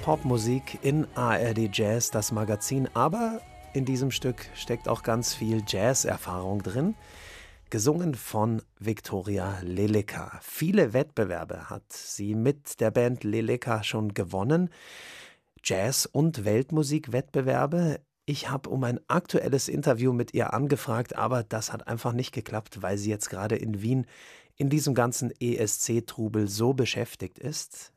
Popmusik in ARD Jazz, das Magazin. Aber in diesem Stück steckt auch ganz viel Jazz-Erfahrung drin. Gesungen von Viktoria Leleka. Viele Wettbewerbe hat sie mit der Band Leleka schon gewonnen. Jazz- und Weltmusikwettbewerbe. Ich habe um ein aktuelles Interview mit ihr angefragt, aber das hat einfach nicht geklappt, weil sie jetzt gerade in Wien in diesem ganzen ESC-Trubel so beschäftigt ist.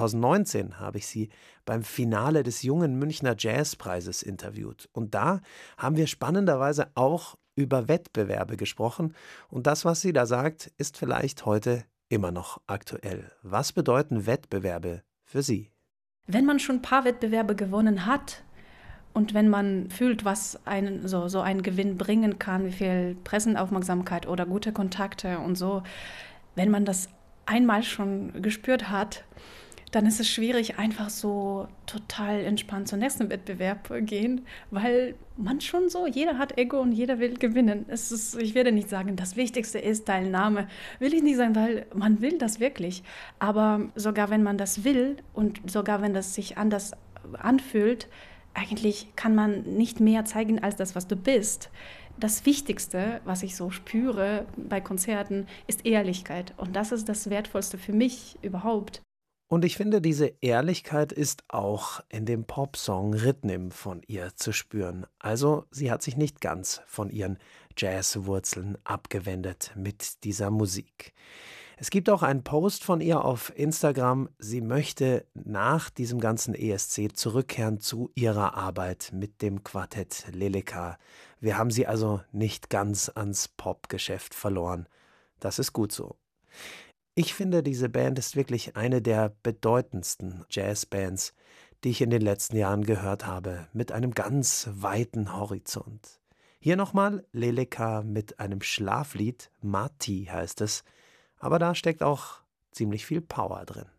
2019 habe ich sie beim Finale des Jungen Münchner Jazzpreises interviewt. Und da haben wir spannenderweise auch über Wettbewerbe gesprochen. Und das, was sie da sagt, ist vielleicht heute immer noch aktuell. Was bedeuten Wettbewerbe für Sie? Wenn man schon ein paar Wettbewerbe gewonnen hat und wenn man fühlt, was einen so ein Gewinn bringen kann, wie viel Pressenaufmerksamkeit oder gute Kontakte und so, wenn man das einmal schon gespürt hat, dann ist es schwierig, einfach so total entspannt zum nächsten Wettbewerb gehen, weil man schon so, jeder hat Ego und jeder will gewinnen. Ich werde nicht sagen, das Wichtigste ist Teilnahme, will ich nicht sagen, weil man will das wirklich. Aber sogar wenn man das will und sogar wenn das sich anders anfühlt, eigentlich kann man nicht mehr zeigen als das, was du bist. Das Wichtigste, was ich so spüre bei Konzerten, ist Ehrlichkeit. Und das ist das Wertvollste für mich überhaupt. Und ich finde, diese Ehrlichkeit ist auch in dem Popsong Rhythm von ihr zu spüren. Also sie hat sich nicht ganz von ihren Jazzwurzeln abgewendet mit dieser Musik. Es gibt auch einen Post von ihr auf Instagram. Sie möchte nach diesem ganzen ESC zurückkehren zu ihrer Arbeit mit dem Quartett Leleka. Wir haben sie also nicht ganz ans Popgeschäft verloren. Das ist gut so. Ich finde, diese Band ist wirklich eine der bedeutendsten Jazzbands, die ich in den letzten Jahren gehört habe, mit einem ganz weiten Horizont. Hier nochmal Leleka mit einem Schlaflied, Mati heißt es, aber da steckt auch ziemlich viel Power drin.